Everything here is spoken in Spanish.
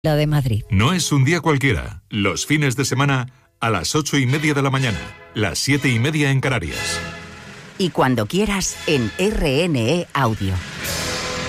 La de Madrid. No es un día cualquiera. Los fines de semana a las 8:30 de la mañana, las 7:30 en Canarias. Y cuando quieras en RNE Audio.